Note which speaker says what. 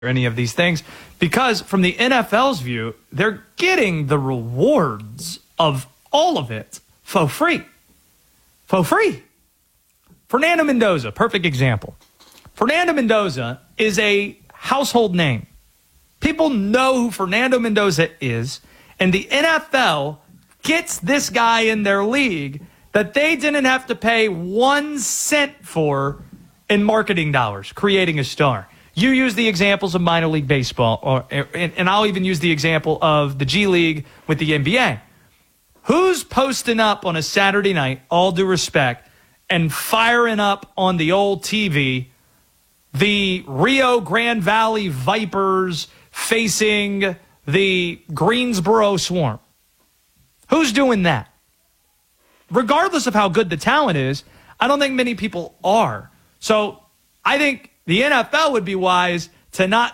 Speaker 1: any of these things, because from the NFL's view, they're getting the rewards of all of it for free. For free. Fernando Mendoza, perfect example. Fernando Mendoza is a household name. People know who Fernando Mendoza is, and the NFL gets this guy in their league that they didn't have to pay 1 cent for in marketing dollars, creating a star. You use the examples of minor league baseball, and I'll even use the example of the G League with the NBA. Who's posting up on a Saturday night, all due respect, and firing up on the old TV the Rio Grande Valley Vipers facing the Greensboro Swarm? Who's doing that? Regardless of how good the talent is, I don't think many people are. So I think the NFL would be wise to not